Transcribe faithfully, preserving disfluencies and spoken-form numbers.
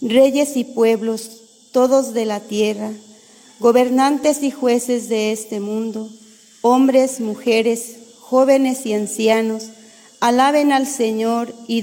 reyes y pueblos, todos de la tierra, gobernantes y jueces de este mundo, hombres, mujeres, jóvenes y ancianos, alaben al Señor y